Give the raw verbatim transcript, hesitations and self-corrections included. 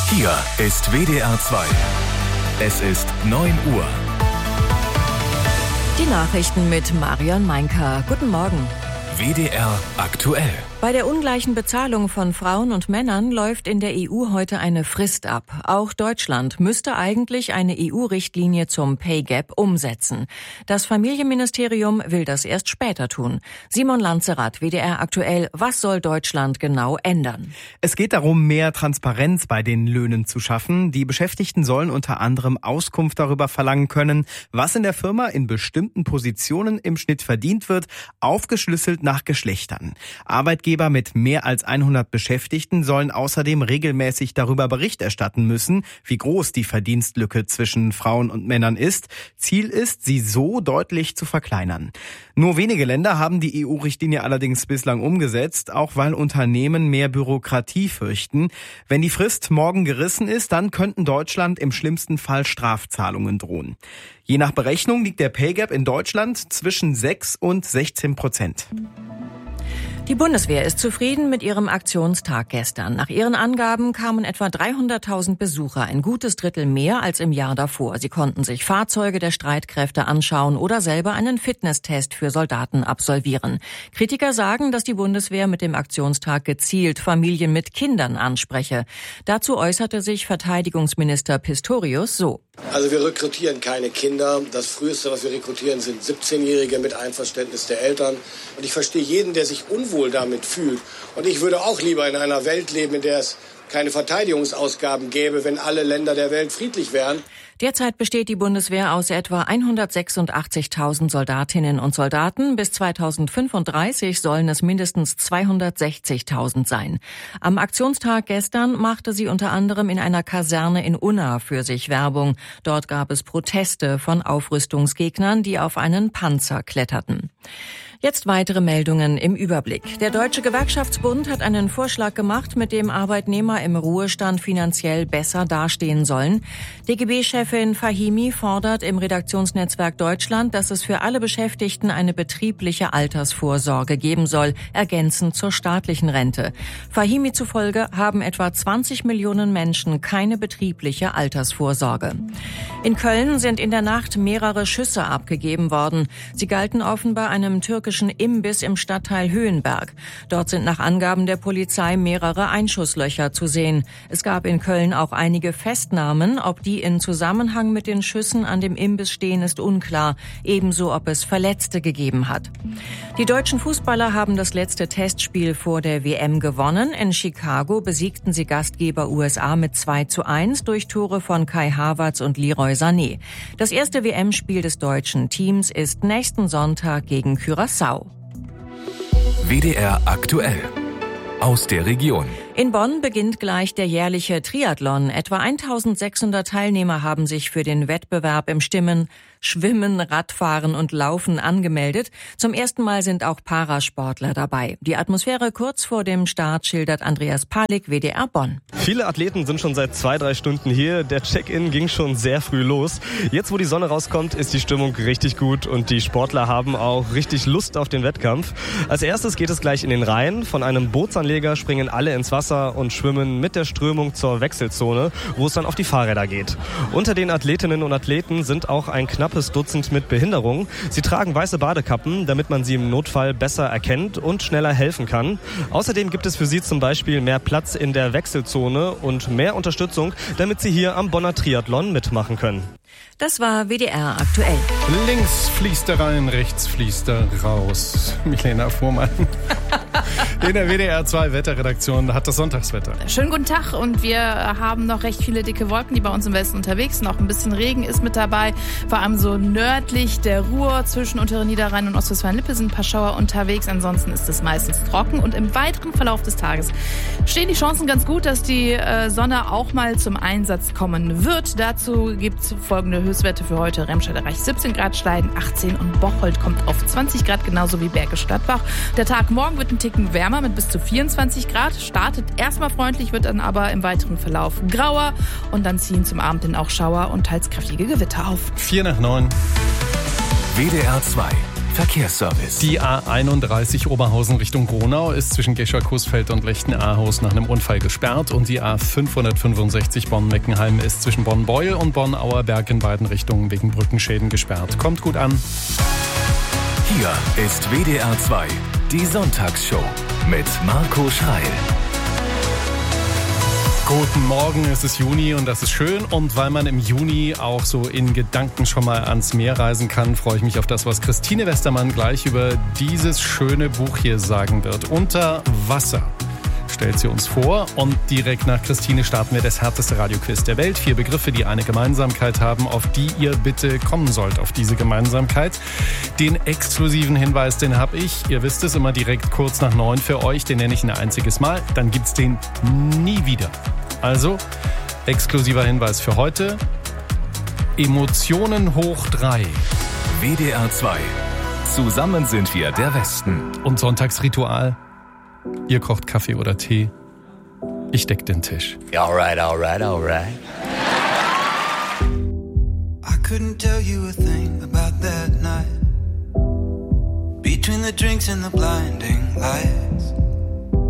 Hier ist W D R zwei. Es ist neun Uhr. Die Nachrichten mit Marion Meinker. Guten Morgen. W D R aktuell. Bei der ungleichen Bezahlung von Frauen und Männern läuft in der E U heute eine Frist ab. Auch Deutschland müsste eigentlich eine E U-Richtlinie zum Pay Gap umsetzen. Das Familienministerium will das erst später tun. Simon Lanzerath, W D R aktuell. Was soll Deutschland genau ändern? Es geht darum, mehr Transparenz bei den Löhnen zu schaffen. Die Beschäftigten sollen unter anderem Auskunft darüber verlangen können, was in der Firma in bestimmten Positionen im Schnitt verdient wird, aufgeschlüsselt nach Geschlechtern. Arbeitgeber mit mehr als hundert Beschäftigten sollen außerdem regelmäßig darüber Bericht erstatten müssen, wie groß die Verdienstlücke zwischen Frauen und Männern ist. Ziel ist, sie so deutlich zu verkleinern. Nur wenige Länder haben die E U-Richtlinie allerdings bislang umgesetzt, auch weil Unternehmen mehr Bürokratie fürchten. Wenn die Frist morgen gerissen ist, dann könnten Deutschland im schlimmsten Fall Strafzahlungen drohen. Je nach Berechnung liegt der Pay Gap in Deutschland zwischen sechs und sechzehn Prozent. Die Bundeswehr ist zufrieden mit ihrem Aktionstag gestern. Nach ihren Angaben kamen etwa dreihunderttausend Besucher, ein gutes Drittel mehr als im Jahr davor. Sie konnten sich Fahrzeuge der Streitkräfte anschauen oder selber einen Fitnesstest für Soldaten absolvieren. Kritiker sagen, dass die Bundeswehr mit dem Aktionstag gezielt Familien mit Kindern anspreche. Dazu äußerte sich Verteidigungsminister Pistorius so. Also wir rekrutieren keine Kinder. Das Früheste, was wir rekrutieren, sind siebzehnjährige mit Einverständnis der Eltern. Und ich verstehe jeden, der sich unwohl damit fühlt. Und ich würde auch lieber in einer Welt leben, in der es keine Verteidigungsausgaben gäbe, wenn alle Länder der Welt friedlich wären. Derzeit besteht die Bundeswehr aus etwa hundertsechsundachtzigtausend Soldatinnen und Soldaten. Bis zweitausendfünfunddreißig sollen es mindestens zweihundertsechzigtausend sein. Am Aktionstag gestern machte sie unter anderem in einer Kaserne in Unna für sich Werbung. Dort gab es Proteste von Aufrüstungsgegnern, die auf einen Panzer kletterten. Jetzt weitere Meldungen im Überblick. Der Deutsche Gewerkschaftsbund hat einen Vorschlag gemacht, mit dem Arbeitnehmer im Ruhestand finanziell besser dastehen sollen. D G B-Chefin Fahimi fordert im Redaktionsnetzwerk Deutschland, dass es für alle Beschäftigten eine betriebliche Altersvorsorge geben soll, ergänzend zur staatlichen Rente. Fahimi zufolge haben etwa zwanzig Millionen Menschen keine betriebliche Altersvorsorge. In Köln sind in der Nacht mehrere Schüsse abgegeben worden. Sie galten offenbar einem türkischen Imbiss im Stadtteil Höhenberg. Dort sind nach Angaben der Polizei mehrere Einschusslöcher zu sehen. Es gab in Köln auch einige Festnahmen. Ob die in Zusammenhang mit den Schüssen an dem Imbiss stehen, ist unklar. Ebenso, ob es Verletzte gegeben hat. Die deutschen Fußballer haben das letzte Testspiel vor der W M gewonnen. In Chicago besiegten sie Gastgeber U S A mit zwei zu eins durch Tore von Kai Havertz und Leroy Sané. Das erste W M-Spiel des deutschen Teams ist nächsten Sonntag gegen Curaçao. W D R aktuell. Aus der Region. In Bonn beginnt gleich der jährliche Triathlon. Etwa eintausendsechshundert Teilnehmer haben sich für den Wettbewerb im Stimmen, Schwimmen, Radfahren und Laufen angemeldet. Zum ersten Mal sind auch Parasportler dabei. Die Atmosphäre kurz vor dem Start schildert Andreas Palik, W D R Bonn. Viele Athleten sind schon seit zwei, drei Stunden hier. Der Check-in ging schon sehr früh los. Jetzt, wo die Sonne rauskommt, ist die Stimmung richtig gut und die Sportler haben auch richtig Lust auf den Wettkampf. Als erstes geht es gleich in den Rhein. Von einem Bootsanleger springen alle ins Wasser und schwimmen mit der Strömung zur Wechselzone, wo es dann auf die Fahrräder geht. Unter den Athletinnen und Athleten sind auch ein knappes Dutzend mit Behinderung. Sie tragen weiße Badekappen, damit man sie im Notfall besser erkennt und schneller helfen kann. Außerdem gibt es für sie zum Beispiel mehr Platz in der Wechselzone und mehr Unterstützung, damit sie hier am Bonner Triathlon mitmachen können. Das war W D R aktuell. Links fließt er rein, rechts fließt er raus. Milena Fuhrmann. In der W D R zwei Wetterredaktion hat das Sonntagswetter. Schönen guten Tag und wir haben noch recht viele dicke Wolken, die bei uns im Westen unterwegs sind. Auch ein bisschen Regen ist mit dabei. Vor allem so nördlich der Ruhr zwischen unteren Niederrhein und Ostwestfalen-Lippe sind ein paar Schauer unterwegs. Ansonsten ist es meistens trocken und im weiteren Verlauf des Tages stehen die Chancen ganz gut, dass die Sonne auch mal zum Einsatz kommen wird. Dazu gibt es folgende Höchstwerte für heute. Remscheid erreicht siebzehn Grad, Schleiden achtzehn und Bocholt kommt auf zwanzig Grad, genauso wie Bergisch Gladbach. Der Tag morgen wird ein Ticken wärmer mit bis zu vierundzwanzig Grad. Startet erstmal freundlich, wird dann aber im weiteren Verlauf grauer und dann ziehen zum Abend hin auch Schauer und teils kräftige Gewitter auf. Vier nach neun. W D R zwei Verkehrsservice. Die A einunddreißig Oberhausen Richtung Gronau ist zwischen Gescher-Coesfeld und Lechten-Ahaus nach einem Unfall gesperrt und die A fünfhundertfünfundsechzig Bonn-Meckenheim ist zwischen Bonn-Beuel und Bonn-Auerberg in beiden Richtungen wegen Brückenschäden gesperrt. Kommt gut an. Hier ist W D R zwei, die Sonntagsshow mit Marco Schreil. Guten Morgen, es ist Juni und das ist schön. Und weil man im Juni auch so in Gedanken schon mal ans Meer reisen kann, freue ich mich auf das, was Christine Westermann gleich über dieses schöne Buch hier sagen wird. Unter Wasser stellt sie uns vor und direkt nach Christine starten wir das härteste Radioquiz der Welt. Vier Begriffe, die eine Gemeinsamkeit haben, auf die ihr bitte kommen sollt, auf diese Gemeinsamkeit. Den exklusiven Hinweis, den habe ich, ihr wisst es, immer direkt kurz nach neun für euch, den nenne ich ein einziges Mal, dann gibt's den nie wieder. Also, exklusiver Hinweis für heute, Emotionen hoch drei. W D R zwei, zusammen sind wir der Westen. Und Sonntagsritual, ihr kocht Kaffee oder Tee, ich deck den Tisch. Alright, alright, alright. I couldn't tell you a thing about that night. Between the drinks and the blinding light.